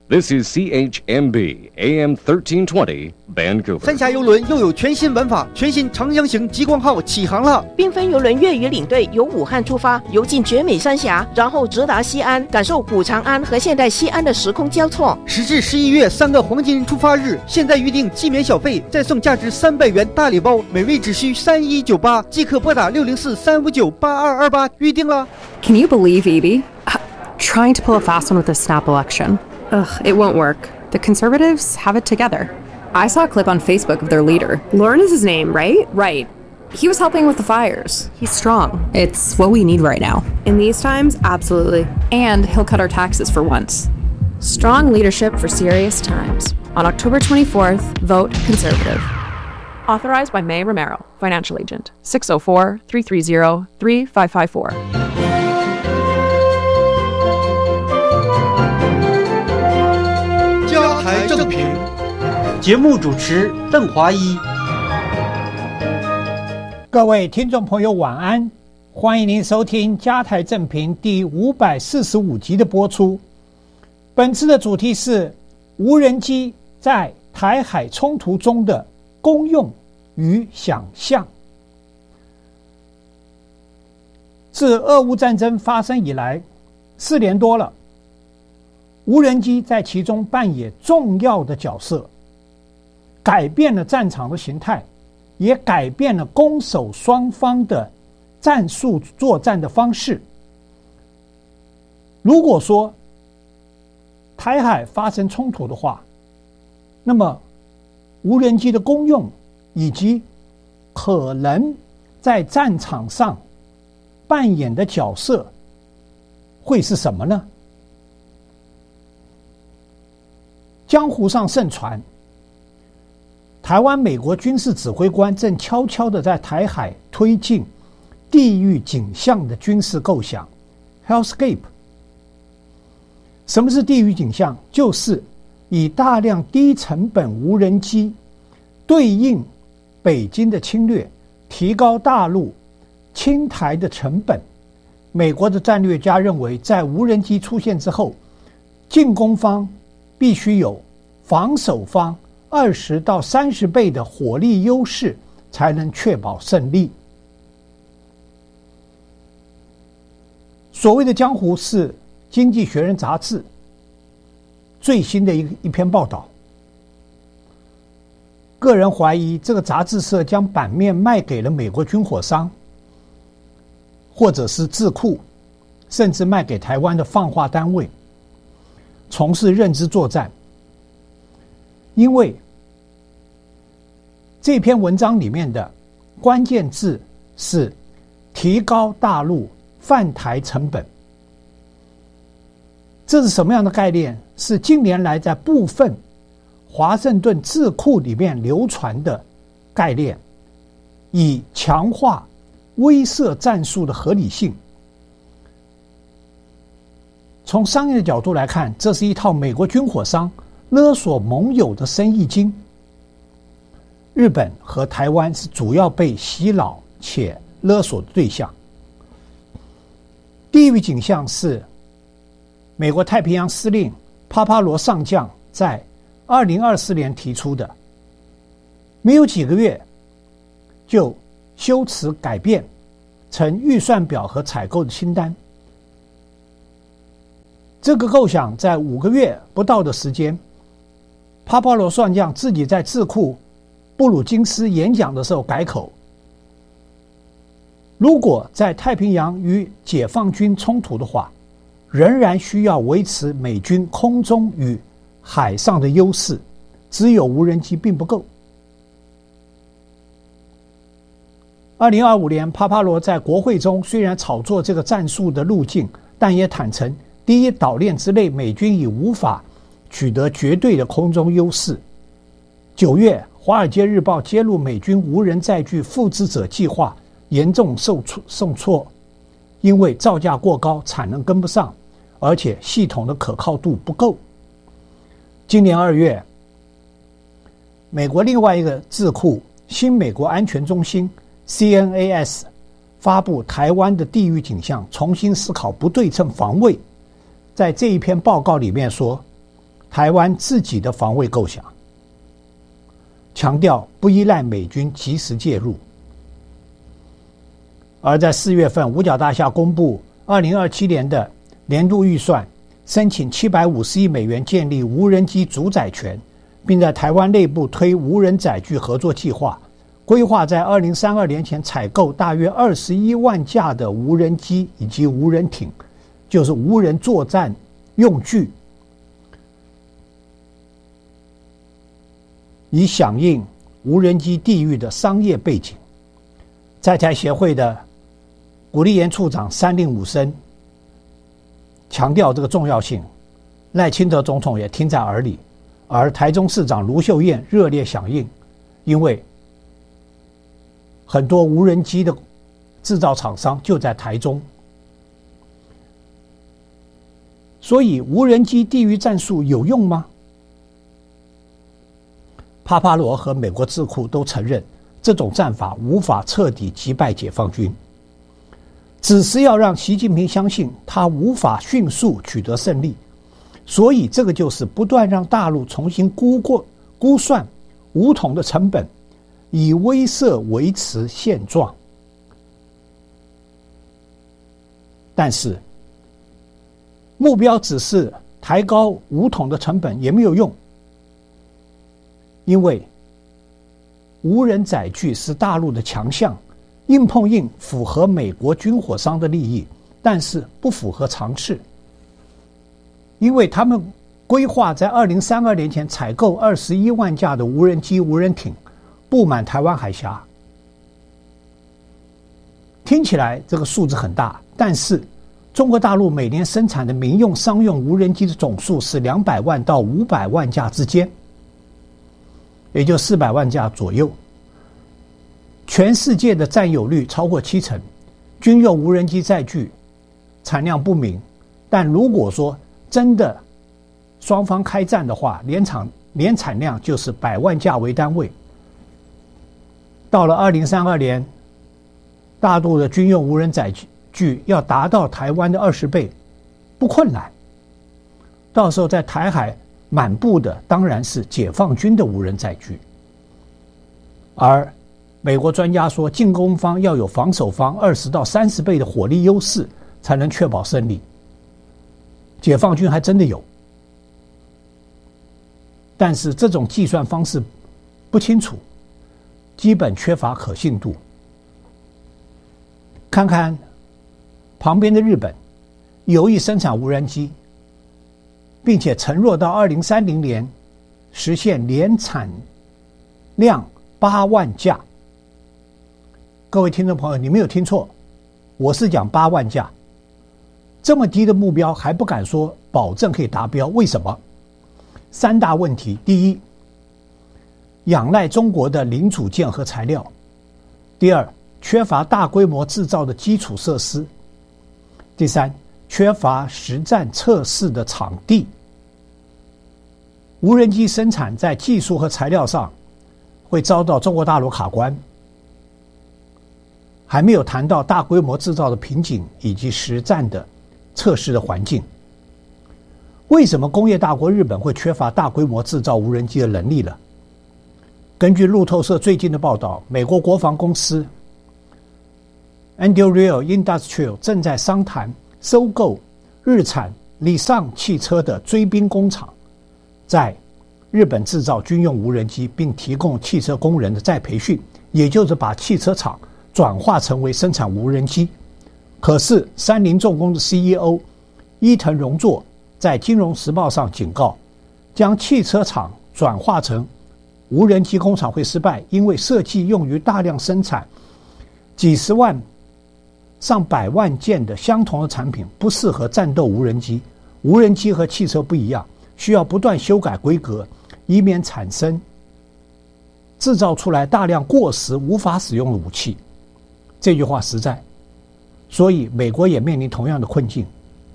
This is CHMB AM 1320 Vancouver。 三峡邮轮又有全新玩法，全新长江型极光号起航了。 缤纷邮轮粤语领队由武汉出发，游进绝美三峡，然后直达西安，感受古长安和现代西安的时空交错。 10至11月3个黄金出发日，现在预定既免小费，再送价值300元大礼包，每位只需3198，即可拨打604-359-8228预定了。 Can you believe Evie? Trying to pull a fast one with the snap election. Ugh, it won't work. The Conservatives have it together. I saw a clip on Facebook of their leader. Lauren is his name, right? Right. He was helping with the fires. He's strong. It's what we need right now. In these times, absolutely. And he'll cut our taxes for once. Strong leadership for serious times. On October 24th, vote Conservative. Authorized by May Romero, Financial Agent. 604-330-3554. 家台正平，节目主持邓华一。 各位听众朋友晚安，欢迎您收听家台正平第545集的播出。本次的主题是无人机在台海冲突中的功用与想象。自俄乌战争发生以来4年多了，无人机在其中扮演重要的角色，改变了战场的形态，也改变了攻守双方的战术作战的方式。如果说台海发生冲突的话，那么无人机的功用以及可能在战场上扮演的角色会是什么呢？江湖上盛传，台湾美国军事指挥官正悄悄地在台海推进地狱景象的军事构想 Hellscape。 什么是地狱景象？就是以大量低成本无人机对应北京的侵略，提高大陆侵台的成本。美国的战略家认为，在无人机出现之后，进攻方必须有防守方20到30倍的火力优势，才能确保胜利。所谓的江湖是《经济学人》杂志最新的一篇报道。个人怀疑这个杂志社将版面卖给了美国军火商，或者是智库，甚至卖给台湾的放话单位，从事认知作战。因为这篇文章里面的关键字是提高大陆犯台成本。这是什么样的概念？是近年来在部分华盛顿智库里面流传的概念，以强化威慑战术的合理性。从商业的角度来看，这是一套美国军火商勒索盟友的生意经。日本和台湾是主要被洗脑且勒索的对象。地狱景象是美国太平洋司令帕帕罗上将在2024年提出的，没有几个月就修辞改变成预算表和采购的清单。这个构想在5个月不到的时间，帕帕罗上将自己在智库布鲁金斯演讲的时候改口，如果在太平洋与解放军冲突的话，仍然需要维持美军空中与海上的优势，只有无人机并不够。2025年，帕帕罗在国会中虽然炒作这个战术的路径，但也坦诚第一岛链之内美军已无法取得绝对的空中优势。9月，《华尔街日报》揭露美军无人载具复制者计划严重受挫，因为造价过高，产能跟不上，而且系统的可靠度不够。今年2月，美国另外一个智库新美国安全中心 CNAS 发布台湾的地域景象，重新思考不对称防卫。在这一篇报告里面说， 台湾自己的防卫构想，强调不依赖美军及时介入。而在4月份，五角大厦公布2027年的年度预算，申请750亿美元建立无人机主宰权，并在台湾内部推无人载具合作计划，规划在2032年前采购大约21万架的无人机以及无人艇，就是无人作战用具，以响应无人机地域的商业背景。在台协会的古立言处长3令5申强调这个重要性，赖清德总统也听在耳里，而台中市长卢秀燕热烈响应，因为很多无人机的制造厂商就在台中，所以无人机地域战术有用吗？帕帕罗和美国智库都承认，这种战法无法彻底击败解放军，只是要让习近平相信他无法迅速取得胜利，所以这个就是不断让大陆重新估算武统的成本，以威慑维持现状。但是目标只是抬高武统的成本也没有用，因为无人载具是大陆的强项，硬碰硬符合美国军火商的利益，但是不符合常识，因为他们规划在2032年前采购21万架的无人机无人艇布满台湾海峡。听起来这个数字很大，但是中国大陆每年生产的民用商用无人机的总数是200万到500万架之间，也就400万架左右，全世界的占有率超过70%。军用无人机载具产量不明，但如果说真的双方开战的话，年产量就是100万架为单位。到了2032年，大陆的军用无人载具要达到台湾的20倍不困难，到时候在台海满布的当然是解放军的无人载具，而美国专家说，进攻方要有防守方20到30倍的火力优势，才能确保胜利。解放军还真的有，但是这种计算方式不清楚，基本缺乏可信度。看看旁边的日本，有意生产无人机，并且承诺到2030年实现年产量8万架。各位听众朋友，你没有听错，我是讲8万架。这么低的目标还不敢说保证可以达标，为什么？3大问题：第一，仰赖中国的零组件和材料；第二，缺乏大规模制造的基础设施；第三，缺乏实战测试的场地。无人机生产在技术和材料上会遭到中国大陆卡关，还没有谈到大规模制造的瓶颈以及实战的测试的环境。为什么工业大国日本会缺乏大规模制造无人机的能力呢？根据路透社最近的报道，美国国防公司 Anduril Industrial 正在商谈收购日产理尚汽车的追兵工厂，在日本制造军用无人机，并提供汽车工人的再培训，也就是把汽车厂转化成为生产无人机。可是三菱重工的 CEO 伊藤荣作在《金融时报》上警告，将汽车厂转化成无人机工厂会失败，因为设计用于大量生产几十万上百万件的相同的产品，不适合战斗无人机。无人机和汽车不一样，需要不断修改规格，以免产生制造出来大量过时无法使用的武器。这句话实在，所以美国也面临同样的困境。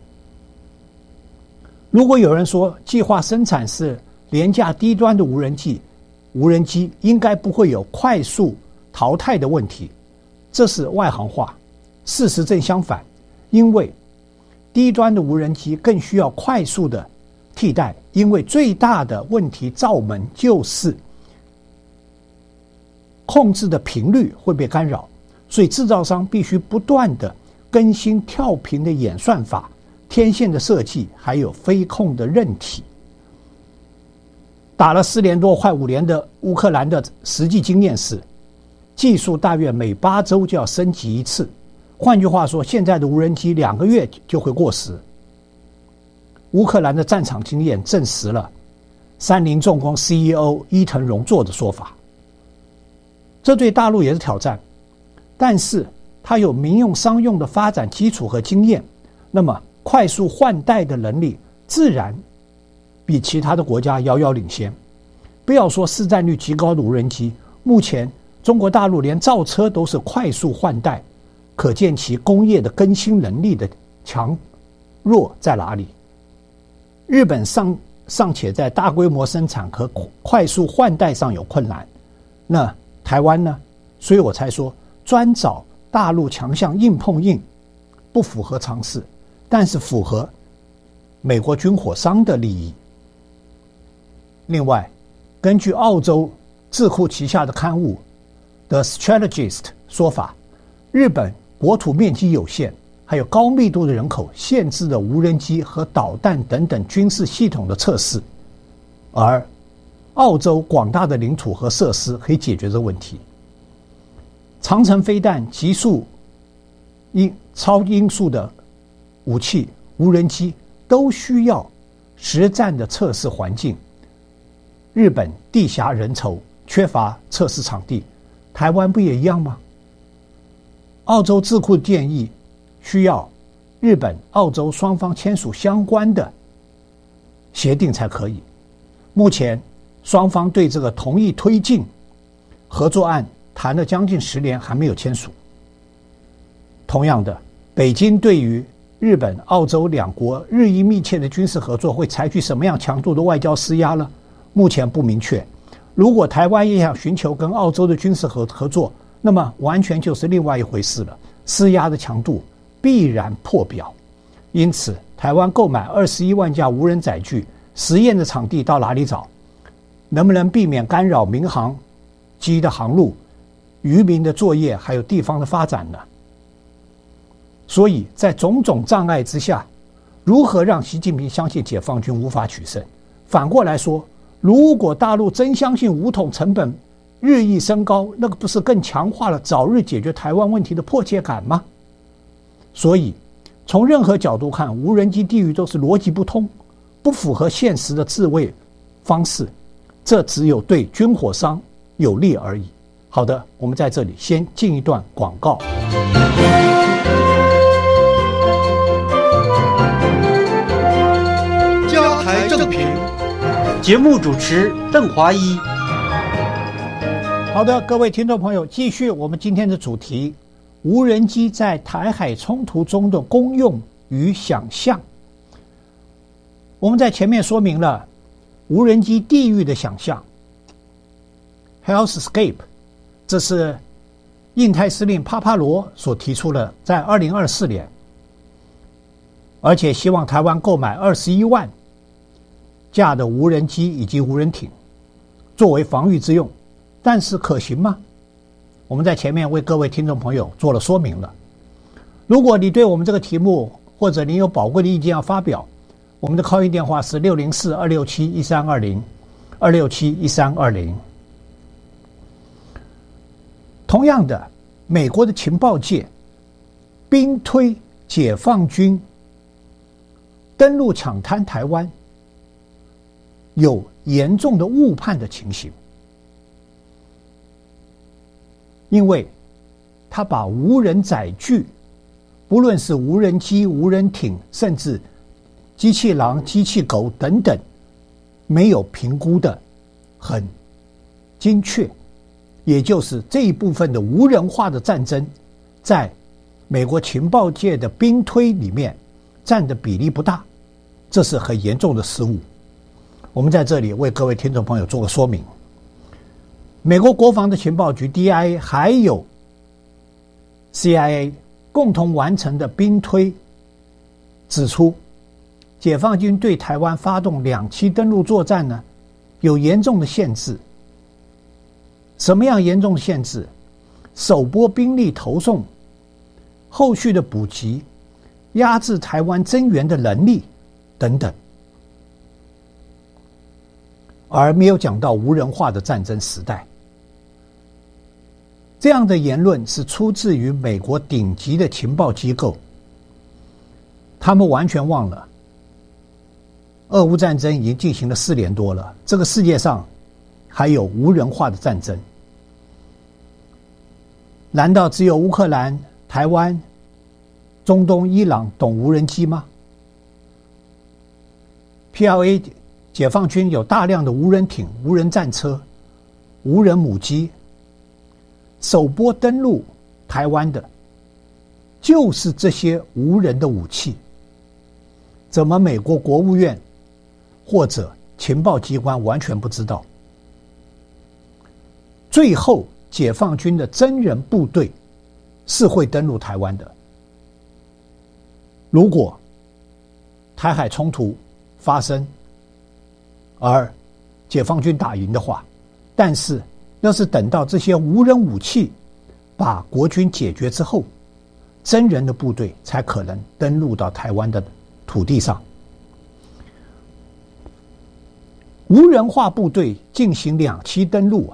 如果有人说计划生产是廉价低端的无人机应该不会有快速淘汰的问题，这是外行话。事实正相反，因为低端的无人机更需要快速的替代，因为最大的问题罩门就是控制的频率会被干扰，所以制造商必须不断的更新跳频的演算法、天线的设计，还有飞控的韧体。打了4年多快5年的乌克兰的实际经验是，技术大约每8周就要升级一次。换句话说，现在的无人机2个月就会过时。乌克兰的战场经验证实了三菱重工 CEO 伊藤荣作的说法。这对大陆也是挑战，但是它有民用商用的发展基础和经验，那么快速换代的能力自然比其他的国家遥遥领先。不要说市占率极高的无人机，目前中国大陆连造车都是快速换代，可见其工业的更新能力的强弱在哪里。日本尚且在大规模生产和快速换代上有困难，那台湾呢？所以我才说专找大陆强项硬碰硬不符合常识，但是符合美国军火商的利益。另外，根据澳洲智库旗下的刊物 The Strategist 说法，日本国土面积有限，还有高密度的人口，限制了无人机和导弹等等军事系统的测试，而澳洲广大的领土和设施可以解决这个问题。长程飞弹、极速超音速的武器、无人机都需要实战的测试环境。日本地狭人稠，缺乏测试场地，台湾不也一样吗？澳洲智库建议需要日本、澳洲双方签署相关的协定才可以。目前双方对这个同意推进合作案谈了将近10年，还没有签署。同样的，北京对于日本、澳洲两国日益密切的军事合作会采取什么样强度的外交施压呢？目前不明确。如果台湾也想寻求跟澳洲的军事合作，那么完全就是另外一回事了，施压的强度必然破表。因此，台湾购买21万架无人载具，实验的场地到哪里找？能不能避免干扰民航机的航路、渔民的作业，还有地方的发展呢？所以在种种障碍之下，如何让习近平相信解放军无法取胜？反过来说，如果大陆真相信武统成本日益升高，那个不是更强化了早日解决台湾问题的迫切感吗？所以从任何角度看，无人机地狱都是逻辑不通，不符合现实的自卫方式，这只有对军火商有利而已。好的，我们在这里先进一段广告。 加台正评，节目主持邓华一。 好的，各位听众朋友，继续我们今天的主题：无人机在台海冲突中的功用与想象。我们在前面说明了无人机地狱的想象 Hellscape， 这是印太司令帕帕罗所提出的，在2024年，而且希望台湾购买21万架的无人机以及无人艇作为防御之用。但是可行吗？我们在前面为各位听众朋友做了说明了。如果你对我们这个题目或者你有宝贵的意见要发表，我们的 call in 电话是604-267-1320 267-1320。同样的，美国的情报界兵推解放军登陆抢滩台湾，有严重的误判的情形。因为他把无人载具，不论是无人机、无人艇，甚至机器狼、机器狗等等，没有评估的很精确，也就是这一部分的无人化的战争，在美国情报界的兵推里面占的比例不大，这是很严重的失误。我们在这里为各位听众朋友做个说明。美国国防的情报局 DIA 还有 CIA 共同完成的兵推指出， 解放军对台湾发动2栖登陆作战呢，有严重的限制。什么样严重的限制？首波兵力投送，后续的补给，压制台湾增援的能力等等，而没有讲到无人化的战争时代。这样的言论是出自于美国顶级的情报机构，他们完全忘了俄乌战争已经进行了4年多了，这个世界上还有无人化的战争。难道只有乌克兰、台湾、中东、伊朗懂无人机吗？ PLA 解放军有大量的无人艇、无人战车、无人母机，首波登陆台湾的就是这些无人的武器。怎么美国国务院或者情报机关完全不知道？最后解放军的真人部队是会登陆台湾的。如果台海冲突发生而解放军打赢的话，但是那是等到这些无人武器把国军解决之后，真人的部队才可能登陆到台湾的土地上。无人化部队进行2栖登陆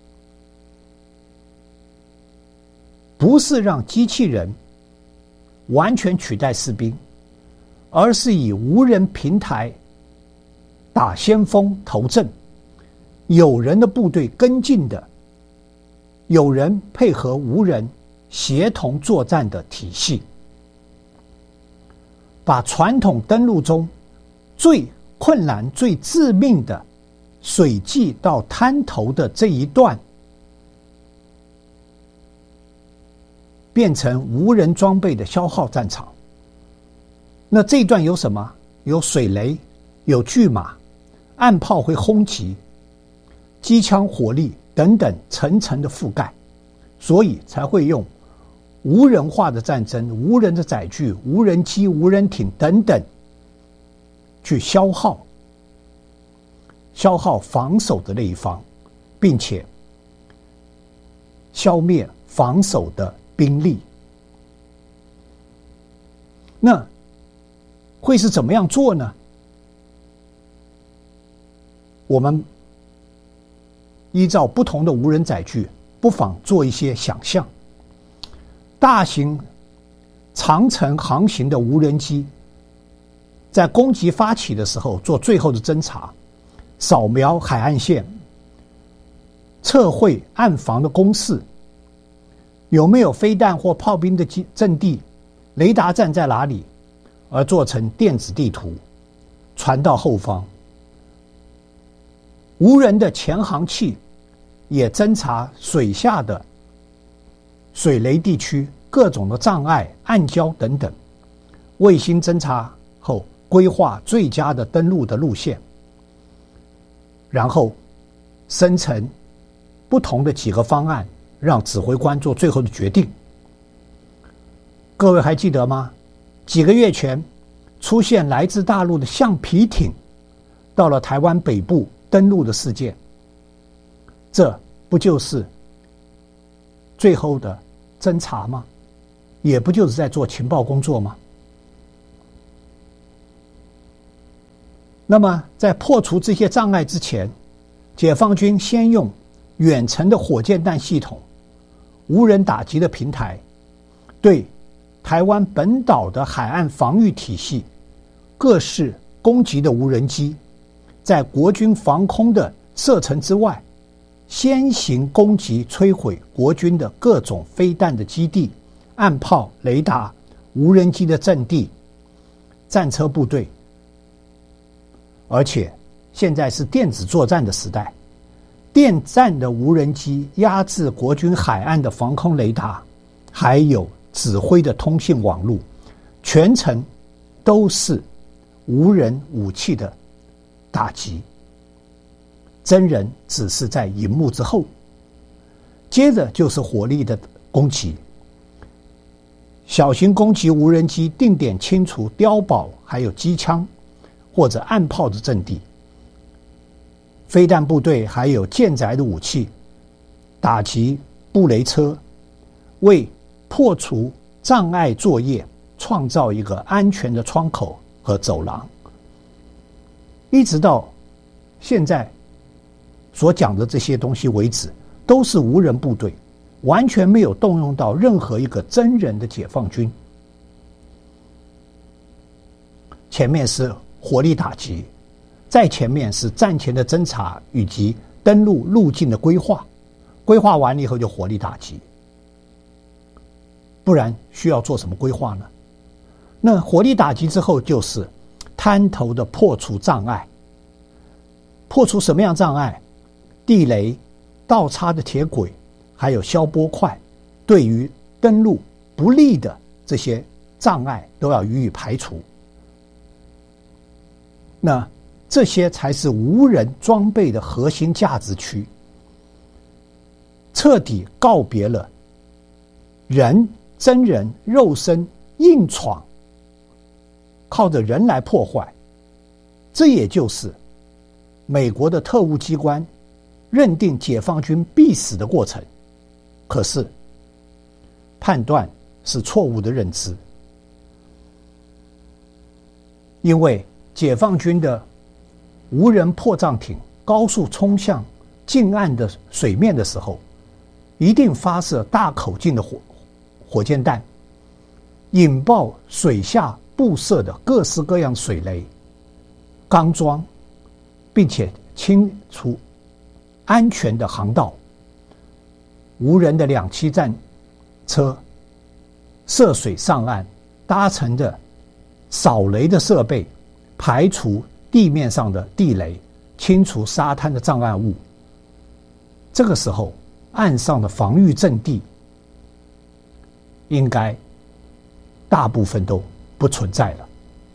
不是让机器人完全取代士兵，而是以无人平台打先锋头阵，有人的部队跟进的，有人配合无人协同作战的体系，把传统登陆中最困难、最致命的水际到滩头的这一段变成无人装备的消耗战场。那这一段有什么？有水雷，有巨马，岸炮会轰击，机枪火力等等层层的覆盖，所以才会用无人化的战争、无人的载具、无人机、无人艇等等去消耗防守的那一方，并且消灭防守的兵力。那会是怎么样做呢？我们依照不同的无人载具，不妨做一些想象。大型长程航行的无人机在攻击发起的时候做最后的侦察，扫描海岸线，测绘岸防的攻势，有没有飞弹或炮兵的阵地，雷达站在哪里，而做成电子地图传到后方。无人的潜航器也侦察水下的水雷地区各种的障碍、暗礁等等，卫星侦察后规划最佳的登陆的路线，然后生成不同的几个方案，让指挥官做最后的决定。各位还记得吗？几个月前出现来自大陆的橡皮艇到了台湾北部登陆的事件，这不就是最后的侦察吗？也不就是在做情报工作吗？那么在破除这些障碍之前，解放军先用远程的火箭弹系统、无人打击的平台，对台湾本岛的海岸防御体系、各式攻击的无人机，在国军防空的射程之外，先行攻击摧毁国军的各种飞弹的基地、岸炮、雷达、无人机的阵地、战车部队。而且现在是电子作战的时代，电战的无人机压制国军海岸的防空雷达，还有指挥的通信网络，全程都是无人武器的打击，真人只是在荧幕之后。接着就是火力的攻击，小型攻击无人机定点清除碉堡还有机枪， 或者岸炮的阵地。飞弹部队还有舰载的武器，打击布雷车，为破除障碍作业创造一个安全的窗口和走廊。一直到现在所讲的这些东西为止，都是无人部队，完全没有动用到任何一个真人的解放军。前面是火力打击，再前面是战前的侦察以及登陆路径的规划，规划完了以后就火力打击。不然需要做什么规划呢？那火力打击之后就是滩头的破除障碍。破除什么样障碍？地雷、倒插的铁轨，还有消波块，对于登陆不利的这些障碍都要予以排除。那这些才是无人装备的核心价值区，彻底告别了真人肉身硬闯，靠着人来破坏。这也就是美国的特务机关认定解放军必死的过程。可是判断是错误的认知，因为解放军的无人迫降艇高速冲向近岸的水面的时候，一定发射大口径的火箭弹，引爆水下布设的各式各样水雷、钢桩，并且清除安全的航道。无人的两栖战车涉水上岸，搭乘的扫雷的设备，排除地面上的地雷，清除沙滩的障碍物。这个时候，岸上的防御阵地应该大部分都不存在了。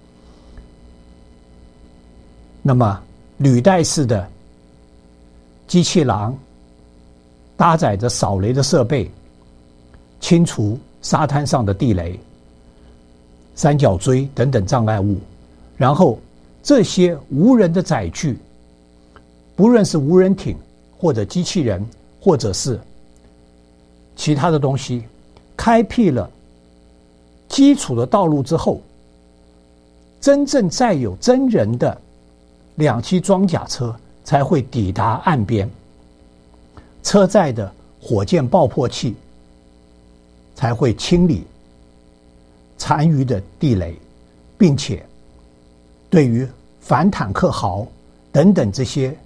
那么履带式的机器狼搭载着扫雷的设备，清除沙滩上的地雷、三角锥等等障碍物。然后这些无人的载具，不论是无人艇或者机器人或者是其他的东西，开辟了基础的道路之后，真正载有真人的两栖装甲车才会抵达岸边，车载的火箭爆破器才会清理残余的地雷，并且对于反坦克壕等等这些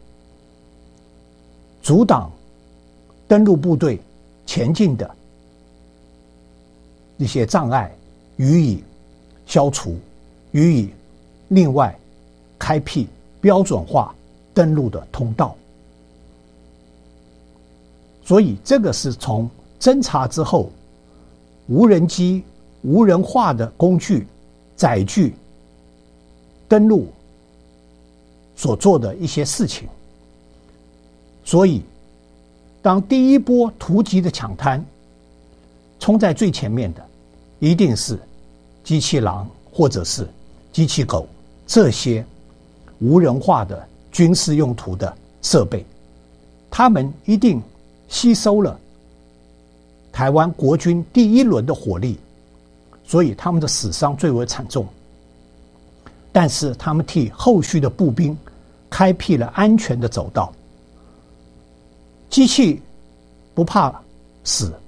阻挡登陆部队前进的一些障碍予以消除，予以另外开辟标准化登陆的通道。所以这个是从侦察之后，无人机、无人化的工具、载具登陆所做的一些事情。所以当第一波突击的抢滩冲在最前面的，一定是机器狼或者是机器狗这些无人化的军事用途的设备，他们一定吸收了台湾国军第一轮的火力，所以他们的死伤最为惨重。但是他们替后续的步兵开辟了安全的走道。机器不怕死，